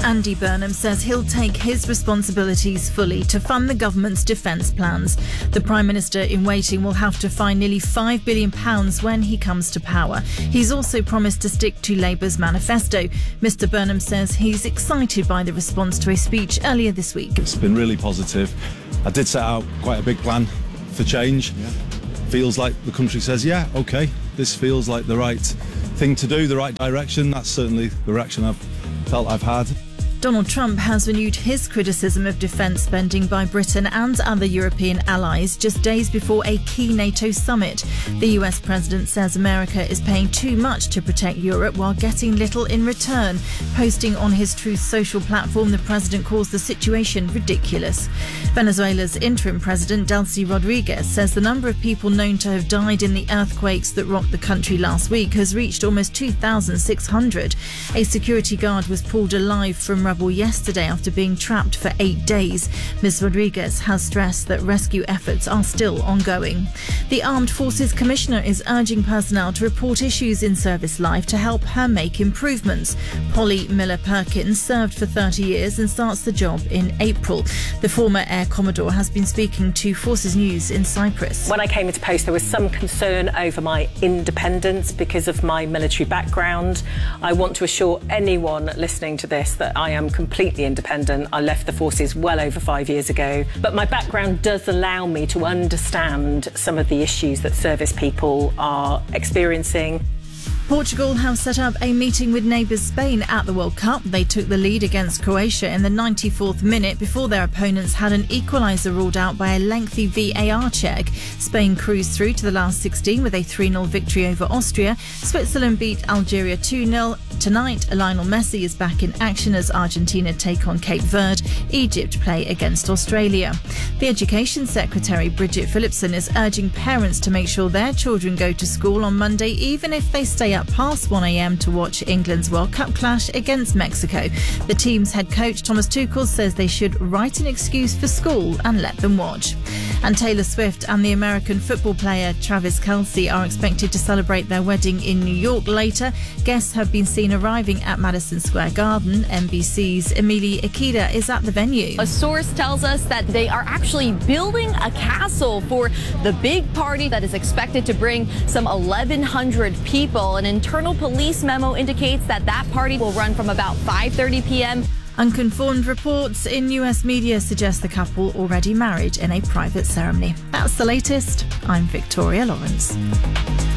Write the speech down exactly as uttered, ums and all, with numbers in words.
Andy Burnham says he'll take his responsibilities fully to fund the government's defence plans. The Prime Minister in waiting will have to find nearly five billion pounds when he comes to power. He's also promised to stick to Labour's manifesto. Mr Burnham says he's excited by the response to a speech earlier this week. It's been really positive. I did set out quite a big plan for change. Yeah. Feels like the country says, yeah, OK, this feels like the right thing to do, the right direction. That's certainly the reaction I've felt I've had. Donald Trump has renewed his criticism of defence spending by Britain and other European allies just days before a key NATO summit. The U S president says America is paying too much to protect Europe while getting little in return. Posting on his Truth Social platform, the president calls the situation ridiculous. Venezuela's interim president, Delcy Rodriguez, says the number of people known to have died in the earthquakes that rocked the country last week has reached almost two thousand six hundred. A security guard was pulled alive from yesterday after being trapped for eight days. Miz Rodriguez has stressed that rescue efforts are still ongoing. The Armed Forces Commissioner is urging personnel to report issues in service life to help her make improvements. Polly Miller-Perkins served for thirty years and starts the job in April. The former Air Commodore has been speaking to Forces News in Cyprus. When I came into post, there was some concern over my independence because of my military background. I want to assure anyone listening to this that I am completely independent. I left the forces well over five years ago, but my background does allow me to understand some of the issues that service people are experiencing. Portugal have set up a meeting with neighbours Spain at the World Cup. They took the lead against Croatia in the ninety-fourth minute before their opponents had an equaliser ruled out by a lengthy V A R check. Spain cruised through to the last sixteen with a three nil victory over Austria. Switzerland beat Algeria two nil. Tonight, Lionel Messi is back in action as Argentina take on Cape Verde. Egypt play against Australia. The Education Secretary, Bridget Phillipson, is urging parents to make sure their children go to school on Monday, even if they stay up past one a m to watch England's World Cup clash against Mexico. The team's head coach, Thomas Tuchel, says they should write an excuse for school and let them watch. And Taylor Swift and the American football player Travis Kelce are expected to celebrate their wedding in New York later. Guests have been seen arriving at Madison Square Garden. N B C's Emily Ikeda is at the venue. A source tells us that they are actually building a castle for the big party that is expected to bring some eleven hundred people. An internal police memo indicates that that party will run from about five thirty p m Unconfirmed reports in U S media suggest the couple already married in a private ceremony. That's the latest. I'm Victoria Lawrence.